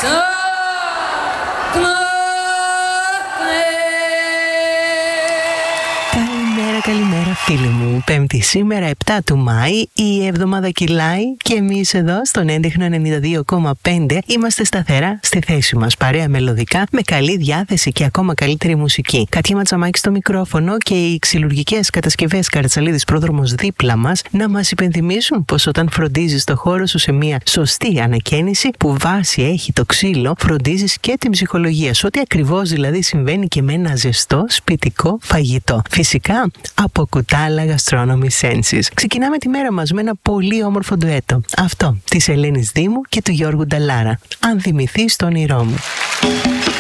Καλημέρα φίλοι μου, Πέμπτη σήμερα 7 του Μάη, η εβδομάδα κυλάει και εμείς εδώ στον έντεχνο 92,5 είμαστε σταθερά στη θέση μας, παρέα μελωδικά, με καλή διάθεση και ακόμα καλύτερη μουσική. Κατιά Ματσαμάκη στο μικρόφωνο και οι ξυλουργικές κατασκευές Καρατσαλίδης πρόδρομος δίπλα μας να μας υπενθυμίσουν πως όταν φροντίζεις το χώρο σου σε μια σωστή ανακαίνιση που βάση έχει το ξύλο, φροντίζεις και την ψυχολογία σου, ότι ακριβώς δηλαδή συμβαίνει και με ένα ζεστό σπιτικό φαγητό. Φυσικά από Κουτάλα Gastronomy Senses. Ξεκινάμε τη μέρα μας με ένα πολύ όμορφο ντουέτο. Αυτό της Ελένης Δήμου και του Γιώργου Νταλάρα. Αν θυμηθείς το όνειρό μου.